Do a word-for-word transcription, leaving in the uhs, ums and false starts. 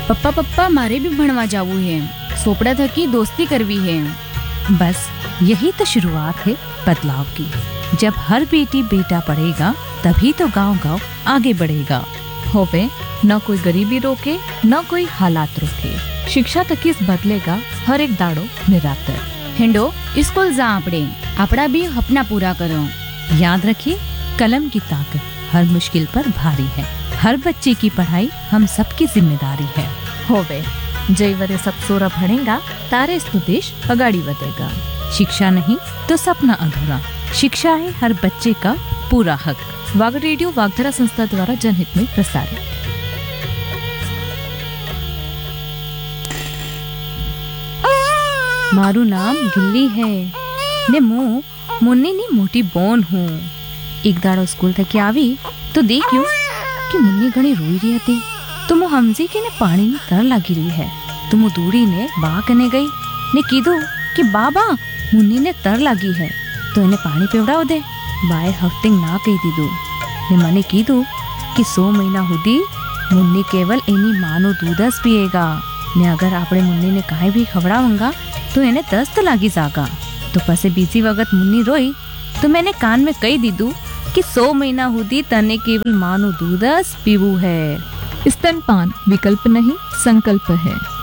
पप्पा पप्पा मारे भी भणवा जावू है, सोपड़ा थकी दोस्ती करवी है। बस यही तो शुरुआत है बदलाव की। जब हर बेटी बेटा पढ़ेगा तभी तो गांव गांव आगे बढ़ेगा। होवे न कोई गरीबी रोके न कोई हालात रोके। शिक्षा तकी बदलेगा हर एक दाड़ो निरातर। हेंडो स्कूल जा आपड़े आपड़ा भी अपना पूरा करो। याद रखिए, कलम की ताकत हर मुश्किल पर भारी है। हर बच्चे की पढ़ाई हम सबकी जिम्मेदारी है। होवे जय वरे सब सोरा भणेगा तारे तो देश अगाड़ी बढ़ेगा। शिक्षा नहीं तो सपना अधूरा। शिक्षा है हर बच्चे का पूरा हक। वाग रेडियो वागधरा संस्था द्वारा जनहित में प्रसारित। मारू नाम गिल्ली है ने मु मुन्नी नी मोटी बोन हूँ। एक दाड़ो स्कूल थकी आवी तो देखियो कि मुन्नी घणी रोई रही थी। तो मु हमजी के ने पानी में तर लगी रही है। तो मु दूरी ने बा कने गई ने कीधो कि बाबा मुन्नी ने तर लगी है तो इन्हें पानी पिवड़ाओ दे। बाय हफ्तिंग ना कही दीदू ने मने कीधो कि सौ महीना हुदी मुन्नी केवल इन्हीं मानो दूधस पिएगा ने अगर आपने मुन्नी ने काहे भी खवड़ावंगा तो इन्हें दस्त लागी जागा। तो पसे बीसी वक्त मुन्नी रोई तो मैंने कान में कही दीदू कि सौ महीना हुदी तने केवल मानो दूधस पीवू है। स्तनपान विकल्प नहीं संकल्प है।